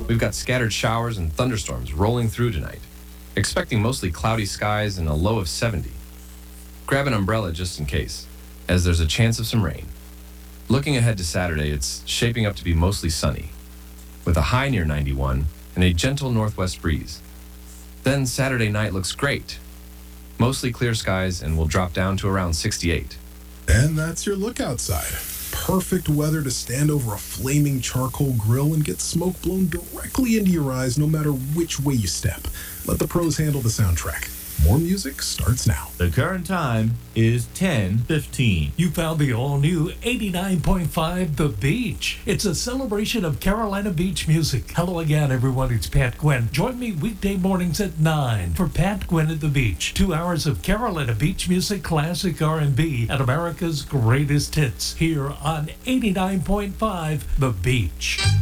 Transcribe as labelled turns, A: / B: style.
A: We've got scattered showers and thunderstorms rolling through tonight. Expecting mostly cloudy skies and a low of 70. Grab an umbrella just in case, as there's a chance of some rain. Looking ahead to Saturday, it's shaping up to be mostly sunny, with a high near 91 and a gentle northwest breeze. Then Saturday night looks great. Mostly clear skies and will drop down to around 68.
B: And that's your look outside. Perfect weather to stand over a flaming charcoal grill and get smoke blown directly into your eyes no matter which way you step. Let the pros handle the soundtrack. More music starts now.
C: The current time is 10:15.
D: You found the all-new 89.5 The Beach. It's a celebration of Carolina Beach music. Hello again, everyone. It's Pat Gwynn. Join me weekday mornings at 9 for Pat Gwynn at the Beach. 2 hours of Carolina Beach music, classic R&B, and America's greatest hits here on 89.5 The Beach.